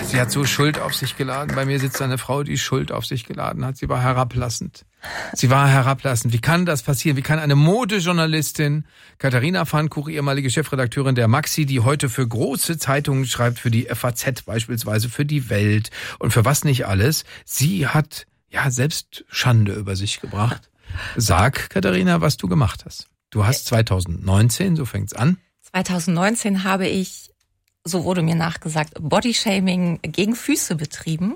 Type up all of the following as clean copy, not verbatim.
Sie hat so Schuld auf sich geladen. Bei mir sitzt eine Frau, die Schuld auf sich geladen hat. Sie war herablassend. Wie kann das passieren? Wie kann eine Modejournalistin, Katharina Pfannkuch, ehemalige Chefredakteurin der Maxi, die heute für große Zeitungen schreibt, für die FAZ beispielsweise, für die Welt und für was nicht alles, sie hat ja selbst Schande über sich gebracht. Sag, Katharina, was du gemacht hast. Du hast 2019, so fängt's an. 2019 habe ich, so wurde mir nachgesagt, Bodyshaming gegen Füße betrieben,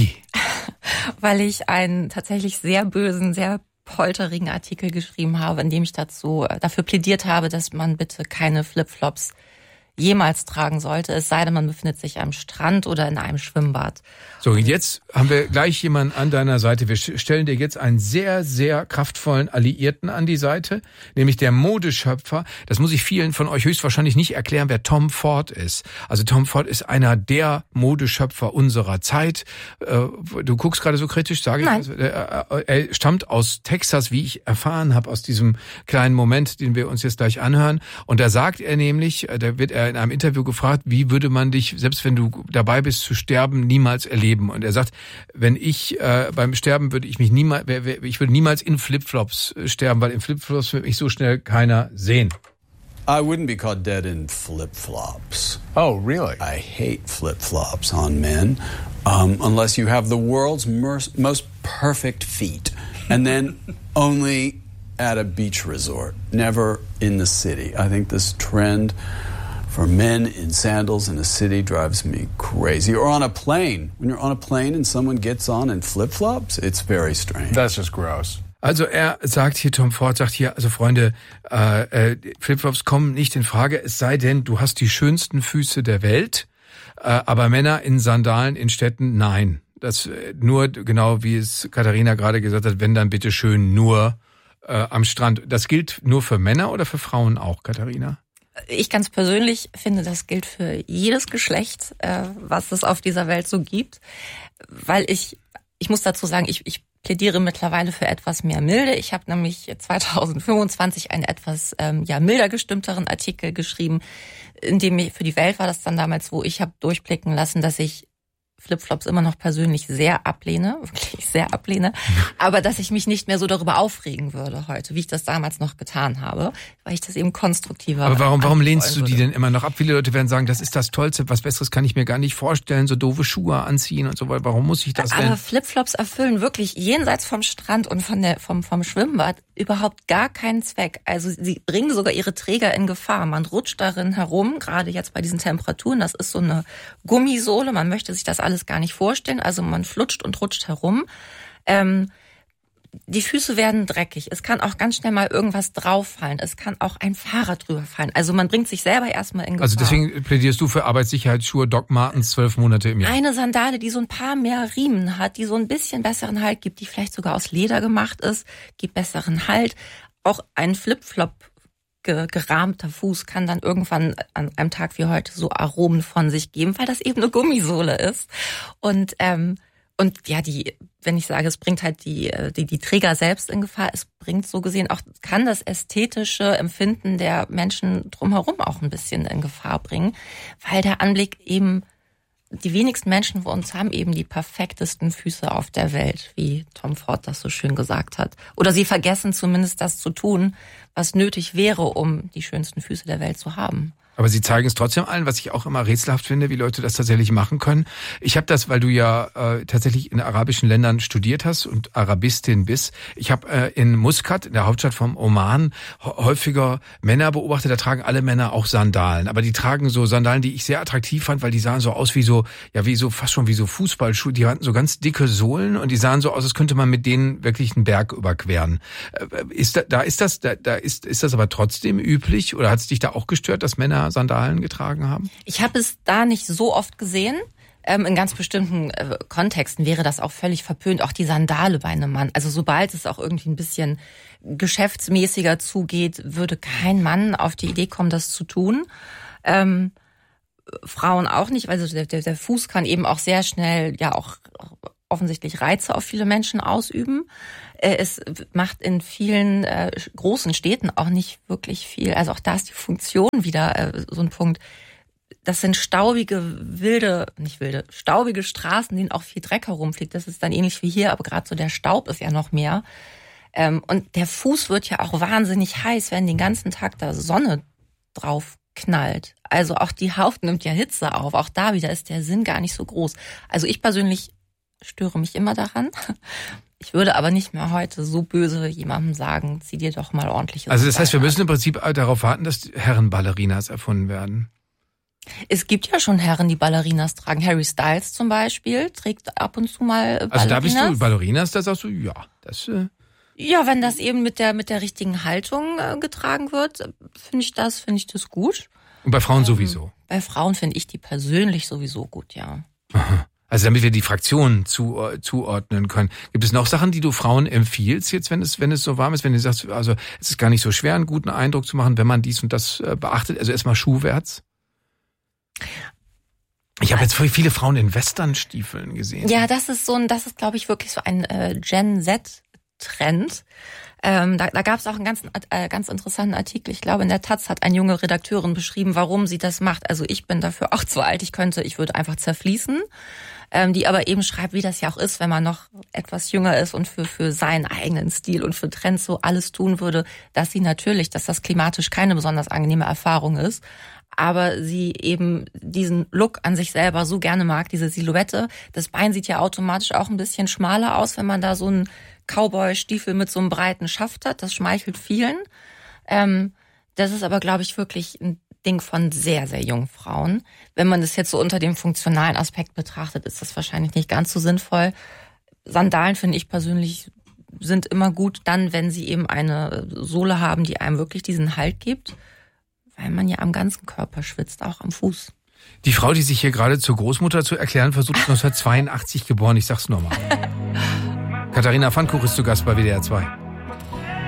weil ich einen tatsächlich sehr bösen, sehr polterigen Artikel geschrieben habe, in dem ich dafür plädiert habe, dass man bitte keine Flipflops jemals tragen sollte, es sei denn, man befindet sich am Strand oder in einem Schwimmbad. So, jetzt haben wir gleich jemanden an deiner Seite. Wir stellen dir jetzt einen sehr, sehr kraftvollen Alliierten an die Seite, nämlich der Modeschöpfer. Das muss ich vielen von euch höchstwahrscheinlich nicht erklären, wer Tom Ford ist. Also Tom Ford ist einer der Modeschöpfer unserer Zeit. Du guckst gerade so kritisch, sage ich. Nein. Er stammt aus Texas, wie ich erfahren habe, aus diesem kleinen Moment, den wir uns jetzt gleich anhören. Und da sagt er nämlich, da wird er in einem Interview gefragt, wie würde man dich, selbst wenn du dabei bist zu sterben, niemals erleben. Und er sagt, wenn ich beim Sterben würde ich würde niemals in Flipflops sterben, weil in Flipflops wird mich so schnell keiner sehen. I wouldn't be caught dead in flip-flops. Oh, really? I hate flip-flops on men, unless you have the world's most perfect feet. And then only at a beach resort, never in the city. I think this trend for men in sandals in a city drives me crazy. Or on a plane. When you're on a plane and someone gets on in flip-flops, it's very strange. That's just gross. Also er sagt hier, Tom Ford sagt hier, also Freunde, Flipflops kommen nicht in Frage, es sei denn, du hast die schönsten Füße der Welt, aber Männer in Sandalen in Städten, nein. Das nur, genau wie es Katharina gerade gesagt hat, wenn dann bitte schön nur am Strand. Das gilt nur für Männer oder für Frauen auch, Katharina? Ich ganz persönlich finde, das gilt für jedes Geschlecht, was es auf dieser Welt so gibt, weil ich muss dazu sagen, ich plädiere mittlerweile für etwas mehr Milde. Ich habe nämlich 2025 einen etwas milder gestimmteren Artikel geschrieben, in dem für die Welt war das dann damals, wo ich habe durchblicken lassen, dass ich Flipflops immer noch persönlich sehr ablehne, wirklich sehr ablehne, aber dass ich mich nicht mehr so darüber aufregen würde heute, wie ich das damals noch getan habe, weil ich das eben konstruktiver. Aber warum lehnst du die denn immer noch ab? Viele Leute werden sagen, das ist das Tollste, was Besseres kann ich mir gar nicht vorstellen, so doofe Schuhe anziehen und so weiter. Warum muss ich das denn? Aber Flipflops erfüllen wirklich jenseits vom Strand und vom Schwimmbad überhaupt gar keinen Zweck. Also sie bringen sogar ihre Träger in Gefahr. Man rutscht darin herum, gerade jetzt bei diesen Temperaturen. Das ist so eine Gummisohle. Man möchte sich das alles gar nicht vorstellen. Also man flutscht und rutscht herum. Die Füße werden dreckig. Es kann auch ganz schnell mal irgendwas drauffallen. Es kann auch ein Fahrrad drüber fallen. Also man bringt sich selber erstmal in Gefahr. Also deswegen plädierst du für Arbeitssicherheitsschuhe Doc Martens 12 Monate im Jahr? Eine Sandale, die so ein paar mehr Riemen hat, die so ein bisschen besseren Halt gibt, die vielleicht sogar aus Leder gemacht ist, gibt besseren Halt. Auch ein Flipflop gerahmter Fuß kann dann irgendwann an einem Tag wie heute so Aromen von sich geben, weil das eben eine Gummisohle ist. Und ja, wenn ich sage, es bringt halt die Träger selbst in Gefahr, es bringt so gesehen auch, kann das ästhetische Empfinden der Menschen drumherum auch ein bisschen in Gefahr bringen, weil der Anblick eben, die wenigsten Menschen von uns haben eben die perfektesten Füße auf der Welt, wie Tom Ford das so schön gesagt hat. Oder sie vergessen zumindest das zu tun, was nötig wäre, um die schönsten Füße der Welt zu haben. Aber sie zeigen es trotzdem allen, was ich auch immer rätselhaft finde, wie Leute das tatsächlich machen können. Ich habe das, weil du ja tatsächlich in arabischen Ländern studiert hast und Arabistin bist. Ich habe in Muscat, in der Hauptstadt vom Oman, häufiger Männer beobachtet. Da tragen alle Männer auch Sandalen. Aber die tragen so Sandalen, die ich sehr attraktiv fand, weil die sahen so aus wie so fast schon wie so Fußballschuhe. Die hatten so ganz dicke Sohlen und die sahen so aus, als könnte man mit denen wirklich einen Berg überqueren. Ist das aber trotzdem üblich oder hat es dich da auch gestört, dass Männer Sandalen getragen haben? Ich habe es da nicht so oft gesehen. In ganz bestimmten Kontexten wäre das auch völlig verpönt, auch die Sandale bei einem Mann. Also sobald es auch irgendwie ein bisschen geschäftsmäßiger zugeht, würde kein Mann auf die Idee kommen, das zu tun. Frauen auch nicht, weil der Fuß kann eben auch sehr schnell ja auch offensichtlich Reize auf viele Menschen ausüben. Es macht in vielen großen Städten auch nicht wirklich viel. Also auch da ist die Funktion wieder so ein Punkt. das sind staubige Straßen, denen auch viel Dreck herumfliegt. Das ist dann ähnlich wie hier, aber gerade so der Staub ist ja noch mehr. Und der Fuß wird ja auch wahnsinnig heiß, wenn den ganzen Tag da Sonne drauf knallt. Also auch die Haut nimmt ja Hitze auf. Auch da wieder ist der Sinn gar nicht so groß. Also ich persönlich störe mich immer daran. Ich würde aber nicht mehr heute so böse jemandem sagen, zieh dir doch mal ordentliche Also das heißt, wir müssen im Prinzip darauf warten, dass Herrenballerinas erfunden werden. Es gibt ja schon Herren, die Ballerinas tragen. Harry Styles zum Beispiel trägt ab und zu mal Ballerinas. Also da bist du Ballerinas, da sagst du, ja, das... Ja, wenn das eben mit der richtigen Haltung getragen wird, finde ich das gut. Und bei Frauen sowieso? Bei Frauen finde ich die persönlich sowieso gut, ja. Aha. Also damit wir die Fraktionen zuordnen können. Gibt es noch Sachen, die du Frauen empfiehlst jetzt, wenn es so warm ist, wenn du sagst, also es ist gar nicht so schwer, einen guten Eindruck zu machen, wenn man dies und das beachtet? Also erstmal schuhwärts. Ich habe jetzt viele Frauen in Westernstiefeln gesehen. Ja, das ist glaube ich wirklich so ein Gen Z Trend. Da gab es auch einen ganz interessanten Artikel. Ich glaube, in der Taz hat eine junge Redakteurin beschrieben, warum sie das macht. Also ich bin dafür auch zu alt. Ich würde einfach zerfließen. Die aber eben schreibt, wie das ja auch ist, wenn man noch etwas jünger ist und für seinen eigenen Stil und für Trends so alles tun würde, dass das klimatisch keine besonders angenehme Erfahrung ist. Aber sie eben diesen Look an sich selber so gerne mag, diese Silhouette. Das Bein sieht ja automatisch auch ein bisschen schmaler aus, wenn man da so einen Cowboy-Stiefel mit so einem breiten Schaft hat. Das schmeichelt vielen. Das ist aber, glaube ich, wirklich ein Ding von sehr, sehr jungen Frauen. Wenn man das jetzt so unter dem funktionalen Aspekt betrachtet, ist das wahrscheinlich nicht ganz so sinnvoll. Sandalen, finde ich persönlich, sind immer gut dann, wenn sie eben eine Sohle haben, die einem wirklich diesen Halt gibt. Weil man ja am ganzen Körper schwitzt, auch am Fuß. Die Frau, die sich hier gerade zur Großmutter zu erklären versucht, 1982 geboren, ich sag's nochmal. Katharina Pfannkuch ist zu Gast bei WDR 2.